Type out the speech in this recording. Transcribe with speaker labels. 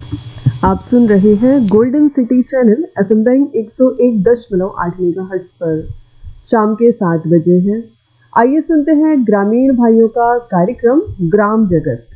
Speaker 1: आप सुन रहे हैं golden city channel FM band 101.8 megahertz पर। शाम के 7 बजे हैं। आइए सुनते हैं ग्रामीण भाइयों का कार्यक्रम ग्राम जगत।